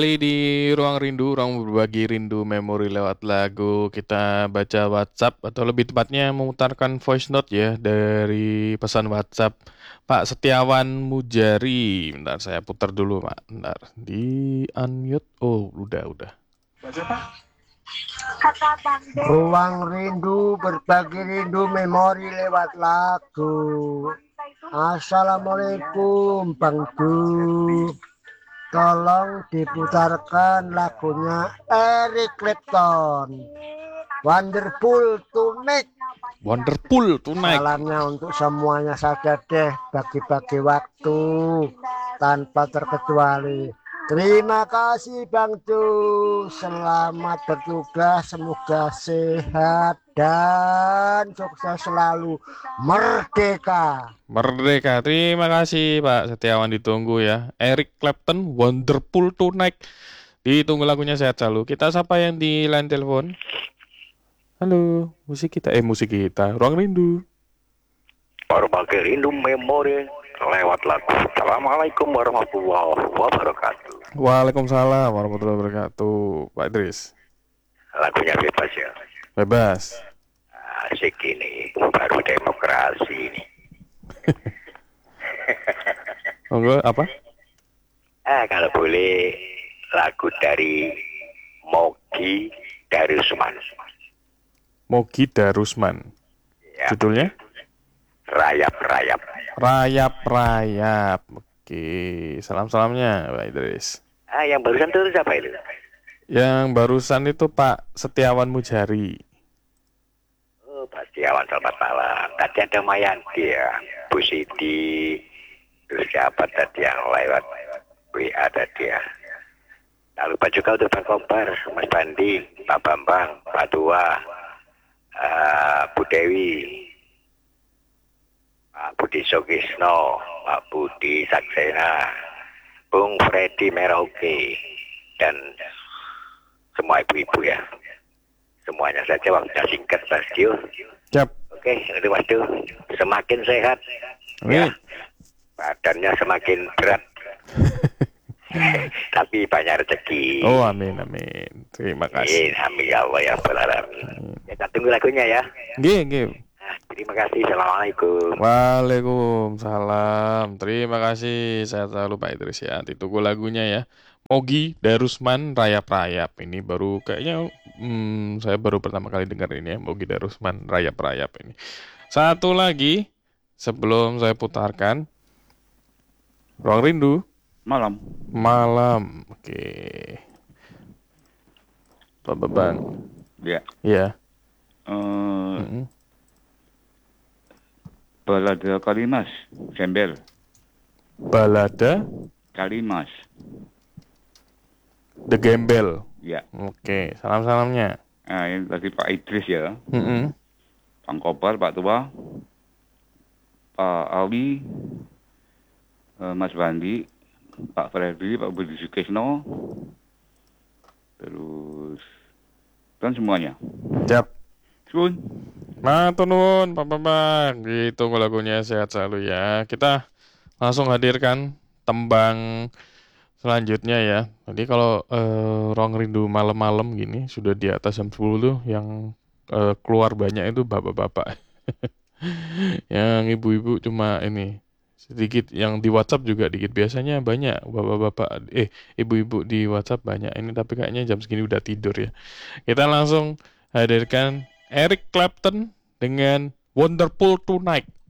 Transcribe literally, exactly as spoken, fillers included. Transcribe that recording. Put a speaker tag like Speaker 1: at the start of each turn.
Speaker 1: Kembali di Ruang Rindu, ruang berbagi rindu memori lewat lagu. Kita baca WhatsApp atau lebih tepatnya memutarkan voice note ya dari pesan WhatsApp Pak Setiawan Mujari. Bentar saya putar dulu Pak. Bentar di unmute. Oh udah udah.
Speaker 2: Ruang rindu berbagi rindu memori lewat lagu. Assalamualaikum Bang Du. Tolong diputarkan lagunya Eric Clapton, Wonderful Tonight.
Speaker 1: Wonderful Tonight.
Speaker 2: Salamnya untuk semuanya saja deh, bagi-bagi waktu tanpa terkecuali. Terima kasih Bang Du. Selamat bertugas, semoga sehat dan sukses selalu. Merdeka.
Speaker 1: Merdeka. Terima kasih Pak Setiawan, ditunggu ya. Eric Clapton Wonderful Tonight. Ditunggu lagunya, sehat selalu. Kita sapa yang di line telepon. Halo, musik kita, eh musik kita, Ruang Rindu.
Speaker 3: Berbagi rindu memori lewat lagu. Assalamualaikum warahmatullahi wabarakatuh.
Speaker 1: Waalaikumsalam warahmatullahi wabarakatuh, Pak Idris.
Speaker 3: Lagunya bebas ya.
Speaker 1: Bebas.
Speaker 3: Asik ini, baru demokrasi ini.
Speaker 1: Monggo apa?
Speaker 3: Eh kalau boleh lagu dari Mogi Darusman.
Speaker 1: Mogi Darusman.
Speaker 3: Ya.
Speaker 1: Judulnya?
Speaker 3: Rayap-rayap.
Speaker 1: Rayap-rayap. Oke, salam-salamnya Pak Idris.
Speaker 3: Ah, yang barusan itu siapa itu?
Speaker 1: Yang barusan itu Pak Setiawan Mujari.
Speaker 3: Oh, Pak Setiawan, selamat malam. Tadi ada Mayanti ya, Bu Siti, terus siapa tadi yang lewat W A tadi ya. Tak lupa juga untuk Pak Kobar, Mas Bandi, Pak Bambang, Pak Tua, uh, Bu Dewi, Pak Budi Sokisno, Pak Budi Saksena, Bung Freddy Merauke, dan semua ibu-ibu ya. Semuanya saja waktunya singkat, Mas Dio.
Speaker 1: Siap.
Speaker 3: Oke, itu Mas Dio. Semakin sehat,
Speaker 1: Amin.
Speaker 3: ya, badannya semakin berat. Tapi banyak rezeki.
Speaker 1: Oh, amin amin. Terima kasih.
Speaker 3: Amin ya Allah ya Rabbal alamin. Kita tunggu lagunya ya.
Speaker 1: Nggih, nggih.
Speaker 3: Nah, terima kasih. Assalamualaikum.
Speaker 1: Waalaikumsalam. Terima kasih. Sehat selalu Pak Idris ya. Ditunggu lagunya ya. Mogi Darusman, Rayap-Rayap. Ini baru kayaknya hmm, saya baru pertama kali dengar ini ya. Mogi Darusman, Rayap-Rayap ini. Satu lagi sebelum saya putarkan. Ruang Rindu.
Speaker 4: Malam.
Speaker 1: Malam. Oke. Pak Babang.
Speaker 4: Ya.
Speaker 1: Iya.
Speaker 4: Uh,
Speaker 1: Mm-mm.
Speaker 4: Balada Kalimas, Gembel.
Speaker 1: Balada
Speaker 4: Kalimas.
Speaker 1: The Gembel.
Speaker 4: Ya.
Speaker 1: Oke, salam-salamnya.
Speaker 4: Nah, ini tadi Pak Idris ya.
Speaker 1: Mm-mm.
Speaker 4: Pak Kobar, Pak Tua, Pak Ali, uh, Mas Bandi, Pak Freddy, Pak Budi Sukesno, terus dan semuanya.
Speaker 1: Siap.
Speaker 4: Sun.
Speaker 1: Matur nuwun Pak Babang. Ditunggu lagunya, sehat selalu ya. Kita langsung hadirkan tembang selanjutnya ya. Jadi kalau eh, Ruang Rindu malam-malam gini sudah di atas jam sepuluh tuh yang eh, keluar banyak itu bapak-bapak. Yang ibu-ibu cuma ini sedikit, yang di WhatsApp juga dikit. Biasanya banyak bapak-bapak eh ibu-ibu di WhatsApp banyak ini, tapi kayaknya jam segini udah tidur ya. Kita langsung hadirkan Eric Clapton dengan Wonderful Tonight.